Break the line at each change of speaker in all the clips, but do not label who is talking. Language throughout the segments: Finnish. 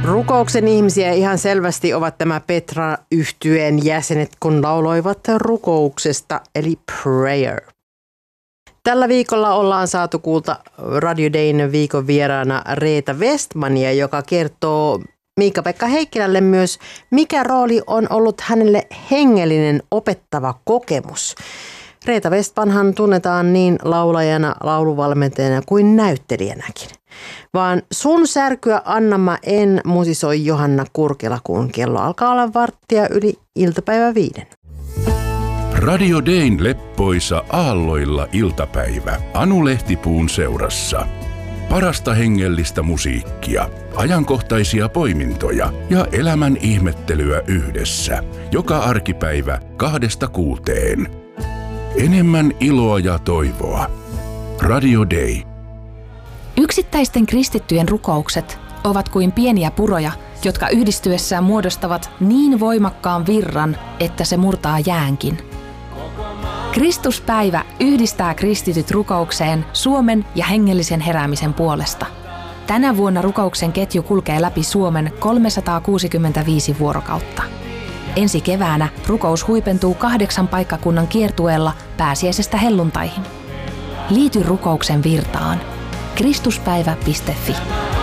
Rukouksen ihmisiä ihan selvästi ovat tämä Petra-yhtyeen jäsenet, kun lauloivat rukouksesta, eli prayer. Tällä viikolla ollaan saatu kuulta Radio Dayn viikon vieraana Reetta Westmania, joka kertoo Miikka-Pekka Heikkilälle myös, mikä rooli on ollut hänelle hengellinen opettava kokemus. Reetta Westmanhan tunnetaan niin laulajana, lauluvalmentajana kuin näyttelijänäkin. Vaan Sun särkyä anna mä en musisoi Johanna Kurkela, kun kello alkaa olla 4:15.
Radio Dayn leppoisa aalloilla iltapäivä Anu Lehtipuun seurassa. Parasta hengellistä musiikkia, ajankohtaisia poimintoja ja elämän ihmettelyä yhdessä. Joka arkipäivä 2–6. Enemmän iloa ja toivoa. Radio Day.
Yksittäisten kristittyjen rukoukset ovat kuin pieniä puroja, jotka yhdistyessään muodostavat niin voimakkaan virran, että se murtaa jäänkin. Kristuspäivä yhdistää kristityt rukoukseen Suomen ja hengellisen heräämisen puolesta. Tänä vuonna rukouksen ketju kulkee läpi Suomen 365 vuorokautta. Ensi keväänä rukous huipentuu 8 paikkakunnan kiertueella pääsiäisestä helluntaihin. Liity rukouksen virtaan. Kristuspäivä.fi.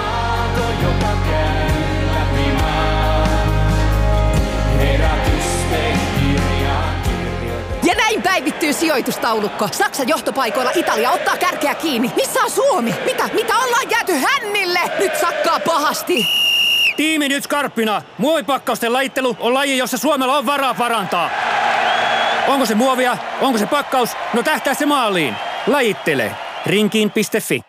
Ja näin päivittyy sijoitustaulukko. Saksan johtopaikoilla Italia ottaa kärkeä kiinni. Missä on Suomi? Mitä ollaan jääty hännille? Nyt sakkaa pahasti.
Tiimi nyt skarppina. Muovipakkausten lajittelu on laji, jossa Suomella on varaa parantaa. Onko se muovia? Onko se pakkaus? No tähtää se maaliin. Lajittele. Rinkiin.fi.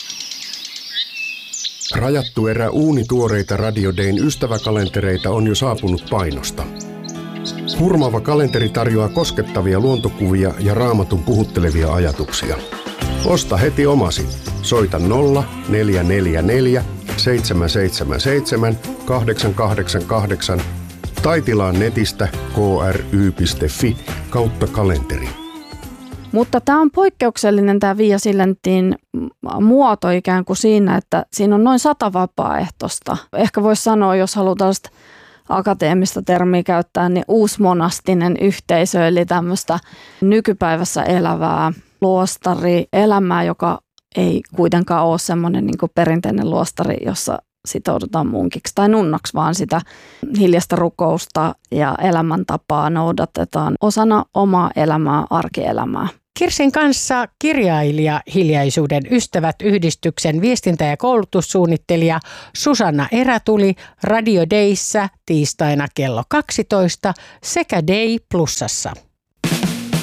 Rajattu erä uunituoreita Radio Dayn ystäväkalentereita on jo saapunut painosta. Hurmaava kalenteri tarjoaa koskettavia luontokuvia ja Raamatun puhuttelevia ajatuksia. Osta heti omasi. Soita 0444 777 888 tai tilaa netistä kry.fi/kalenteri.
Mutta tämä on poikkeuksellinen tämä Via Silentin muoto ikään kuin siinä, että siinä on noin 100 vapaaehtoista. Ehkä voisi sanoa, jos haluaa tällaista akateemista termiä käyttää, niin uusmonastinen yhteisö, eli tämmöistä nykypäivässä elävää luostarielämää, joka ei kuitenkaan ole semmoinen niin kuin perinteinen luostari, jossa sitoudutaan munkiksi tai nunnaksi, vaan sitä hiljaista rukousta ja elämäntapaa noudatetaan osana omaa elämää, arkielämää.
Kirsin kanssa kirjailija Hiljaisuuden ystävät -yhdistyksen viestintä- ja koulutussuunnittelija Susanna Erätuli Radio Dayssä tiistaina kello 12 sekä Day Plusassa.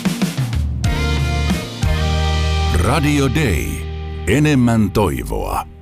Radio Day. Enemmän toivoa.